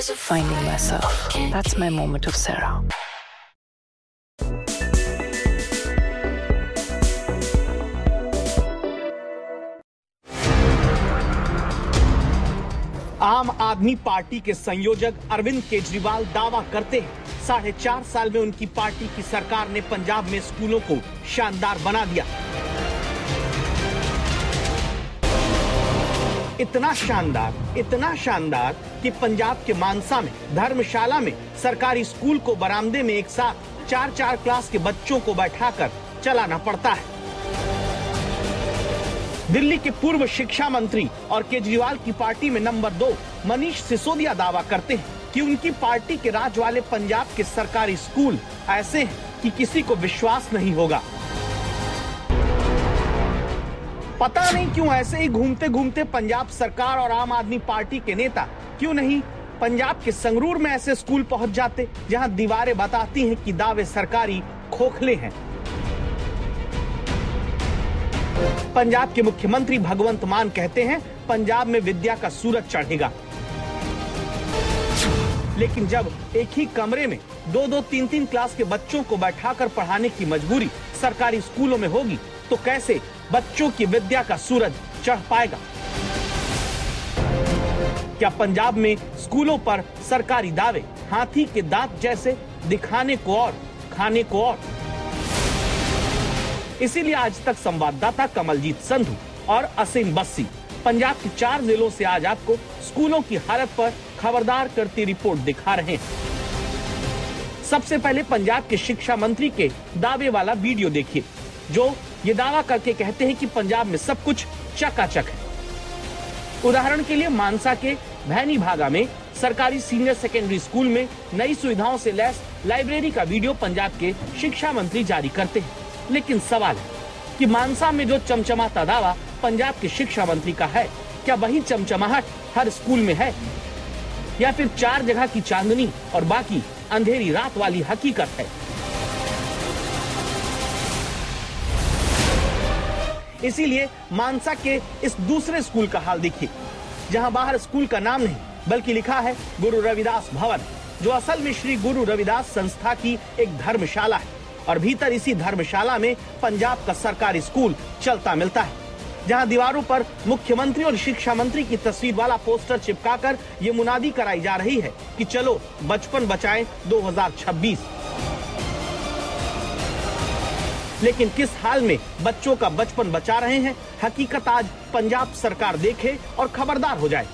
Finding myself. That's my moment of Sarah. आम आदमी party के संयोजक अरविंद केजरीवाल दावा करते हैं 4.5 साल में उनकी पार्टी की सरकार ने पंजाब में स्कूलों को शानदार बना दिया। इतना शानदार कि पंजाब के मानसा में धर्मशाला में सरकारी स्कूल को बरामदे में एक साथ 4-4 क्लास के बच्चों को बैठाकर चलाना पड़ता है। दिल्ली के पूर्व शिक्षा मंत्री और केजरीवाल की पार्टी में नंबर 2 मनीष सिसोदिया दावा करते हैं कि उनकी पार्टी के राज वाले पंजाब के सरकारी स्कूल ऐसे हैं कि किसी को विश्वास नहीं होगा। पता नहीं क्यों ऐसे ही घूमते घूमते पंजाब सरकार और आम आदमी पार्टी के नेता क्यों नहीं पंजाब के संगरूर में ऐसे स्कूल पहुंच जाते जहां दीवारें बताती हैं कि दावे सरकारी खोखले हैं। पंजाब के मुख्यमंत्री भगवंत मान कहते हैं पंजाब में विद्या का सूरज चढ़ेगा, लेकिन जब एक ही कमरे में 2-2, 3-3 क्लास के बच्चों को बैठाकर पढ़ाने की मजबूरी सरकारी स्कूलों में होगी तो कैसे बच्चों की विद्या का सूरज चढ़ पाएगा? क्या पंजाब में स्कूलों पर सरकारी दावे हाथी के दांत जैसे दिखाने को और खाने को और? इसीलिए आज तक संवाददाता कमलजीत संधू और असीम बस्सी पंजाब के 4 जिलों से आज आपको स्कूलों की हालत पर खबरदार करती रिपोर्ट दिखा रहे हैं। सबसे पहले पंजाब के शिक्षा मंत्री के दावे वाला वीडियो देखिए, जो ये दावा करके कहते हैं कि पंजाब में सब कुछ चकाचक है। उदाहरण के लिए मानसा के भैनी भागा में सरकारी सीनियर सेकेंडरी स्कूल में नई सुविधाओं से लैस लाइब्रेरी का वीडियो पंजाब के शिक्षा मंत्री जारी करते हैं। लेकिन सवाल है कि मानसा में जो चमचमाता दावा पंजाब के शिक्षा मंत्री का है, क्या वही चमचमाहट हर स्कूल में है, या फिर 4 जगह की चांदनी और बाकी अंधेरी रात वाली हकीकत है? इसीलिए मानसा के इस दूसरे स्कूल का हाल देखिए, जहां बाहर स्कूल का नाम नहीं बल्कि लिखा है गुरु रविदास भवन, जो असल में श्री गुरु रविदास संस्था की एक धर्मशाला है और भीतर इसी धर्मशाला में पंजाब का सरकारी स्कूल चलता मिलता है, जहां दीवारों पर मुख्यमंत्री और शिक्षा मंत्री की तस्वीर वाला पोस्टर चिपकाकर ये मुनादी कराई जा रही है कि चलो बचपन बचाएं 2026। लेकिन किस हाल में बच्चों का बचपन बचा रहे हैं, हकीकत आज पंजाब सरकार देखे और खबरदार हो जाए।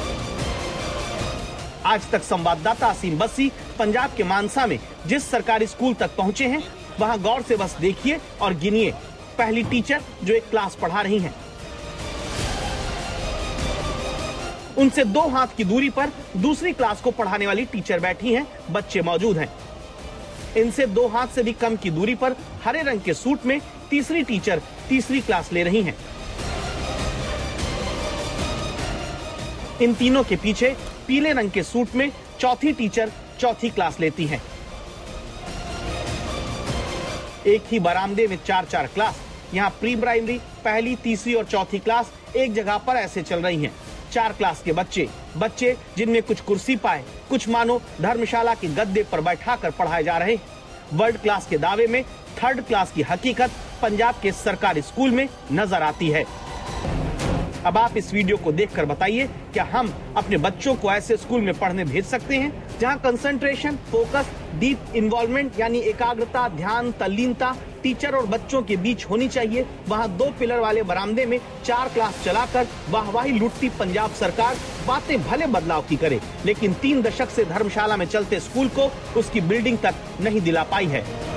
आज तक संवाददाता असीम बस्सी पंजाब के मानसा में जिस सरकारी स्कूल तक पहुंचे हैं, वहां गौर से बस देखिए और गिनिए पहली टीचर जो एक क्लास पढ़ा रही हैं। उनसे 2 हाथ की दूरी पर दूसरी क्लास को पढ़ाने वाली टीचर बैठी हैं, बच्चे मौजूद हैं। इनसे 2 हाथ से भी कम की दूरी पर हरे रंग के सूट में तीसरी टीचर तीसरी क्लास ले रही हैं। इन तीनों के पीछे पीले रंग के सूट में चौथी टीचर चौथी क्लास लेती हैं। एक ही बरामदे में 4-4 क्लास, यहाँ प्री प्राइमरी, पहली, तीसरी और चौथी क्लास एक जगह पर ऐसे चल रही हैं। 4 क्लास के बच्चे जिनमें कुछ कुर्सी पाए, कुछ मानो धर्मशाला के गद्दे पर बैठाकर पढ़ाए जा रहे हैं। वर्ल्ड क्लास के दावे में 3rd क्लास की हकीकत पंजाब के सरकारी स्कूल में नजर आती है। अब आप इस वीडियो को देखकर बताइए, क्या हम अपने बच्चों को ऐसे स्कूल में पढ़ने भेज सकते हैं जहां कंसंट्रेशन, फोकस, डीप इन्वॉल्वमेंट यानी एकाग्रता, ध्यान, तल्लीनता टीचर और बच्चों के बीच होनी चाहिए? वहां 2 पिलर वाले बरामदे में 4 क्लास चलाकर वाहवाही लूटती पंजाब सरकार बातें भले बदलाव की करे, लेकिन 3 दशक से धर्मशाला में चलते स्कूल को उसकी बिल्डिंग तक नहीं दिला पाई है।